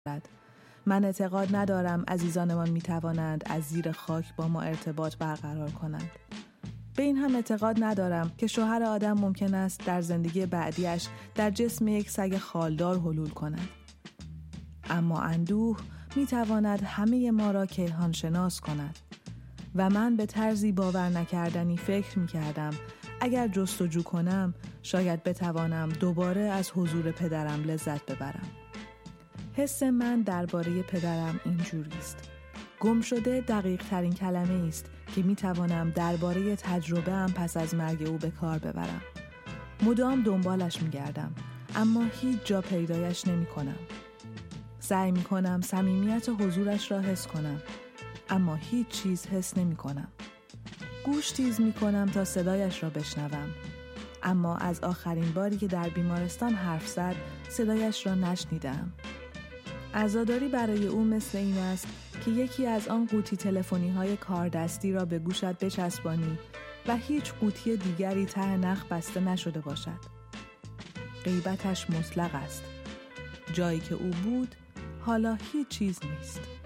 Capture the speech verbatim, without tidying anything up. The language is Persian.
من اعتقاد ندارم عزیزانمان می توانند از زیر خاک با ما ارتباط برقرار کنند. به این هم اعتقاد ندارم که شوهر آدم ممکن است در زندگی بعدیش در جسم یک سگ خالدار حلول کند. اما اندوه می تواند همه ما را کیهان شناس کند و من به طرزی باور نکردنی فکر می کردم اگر جستجو کنم شاید بتوانم دوباره از حضور پدرم لذت ببرم. حس من درباره پدرم اینجوری است. گم شده دقیق ترین کلمه است که می توانم درباره تجربه ام پس از مرگ او به کار ببرم. مدام دنبالش می گردم اما هیچ جا پیدایش نمی کنم. سعی می کنم صمیمیت حضورش را حس کنم اما هیچ چیز حس نمی کنم. گوش تیز می کنم تا صدایش را بشنوم اما از آخرین باری که در بیمارستان حرف زد صدایش را نشنیدم. عزاداری برای او مثل این است که یکی از آن قوطی تلفنی های کاردستی را به گوشت بچسبانی و هیچ قوطی دیگری ته نخ بسته نشده باشد. غیبتش مطلق است. جایی که او بود حالا هیچ چیز نیست.